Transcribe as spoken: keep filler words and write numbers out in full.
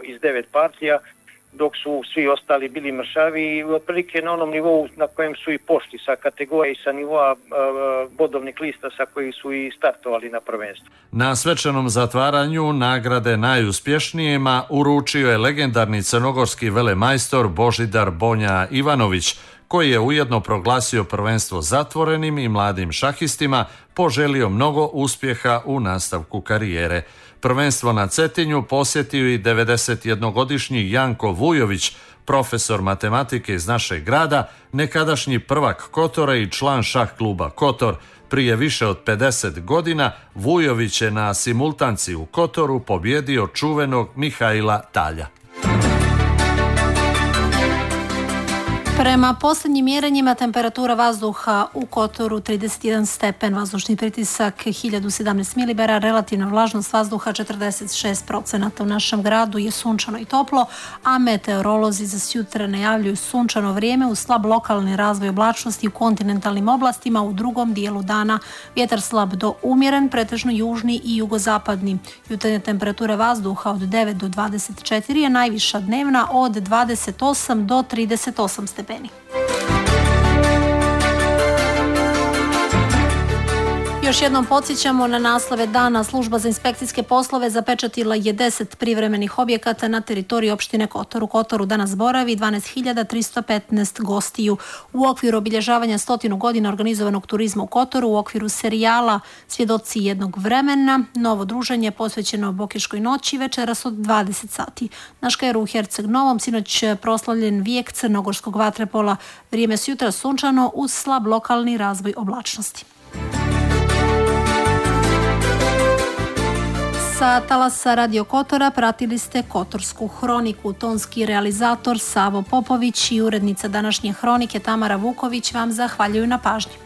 iz devet partija, dok su svi ostali bili mršavi i otprilike na onom nivou na kojem su i pošli sa kategorije i sa nivoa uh, bodovnih lista sa koji su i startovali na prvenstvu. Na svečanom zatvaranju nagrade najuspješnijima uručio je legendarni crnogorski velemajstor Božidar Bonja Ivanović, koji je ujedno proglasio prvenstvo zatvorenim i mladim šahistima, poželio mnogo uspjeha u nastavku karijere. Prvenstvo na Cetinju posjetio i devedesetjednogodišnji Janko Vujović, profesor matematike iz našeg grada, nekadašnji prvak Kotora i član šah kluba Kotor. Prije više od pedeset godina Vujović je na simultanci u Kotoru pobjedio čuvenog Mihaila Talja. Prema posljednjim mjerenjima temperatura vazduha u Kotoru trideset jedan stepen, vazdušni pritisak hiljadu sedamnaest milibara, relativna vlažnost vazduha četrdeset šest procenata. U našem gradu je sunčano i toplo, a meteorolozi za sutra najavljuju sunčano vrijeme uz slab lokalni razvoj oblačnosti u kontinentalnim oblastima. U drugom dijelu dana vjetar slab do umjeren, pretežno južni i jugozapadni. Jutarnja temperatura vazduha od devet do dvadeset četiri je najviša dnevna od dvadeset osam do trideset osam stepeni. Još jednom podsjećamo na naslove dana. Služba za inspekcijske poslove zapečatila je deset privremenih objekata na teritoriji opštine Kotor. U Kotoru danas boravi dvanaest hiljada tristo petnaest gostiju. U okviru obilježavanja stotinu godina organizovanog turizma u Kotoru, u okviru serijala Svjedoci jednog vremena, novo druženje posvećeno Bokeškoj noći večeras od dvadeset sati. Na škeru u Herceg Novom sinoć proslavljen vijek crnogorskog vatrepola. Vrijeme sutra sunčano uz slab lokalni razvoj oblačnosti. Sa talasa Radio Kotora pratili ste Kotorsku hroniku. Tonski realizator Savo Popović i urednica današnje hronike Tamara Vuković vam zahvaljuju na pažnji.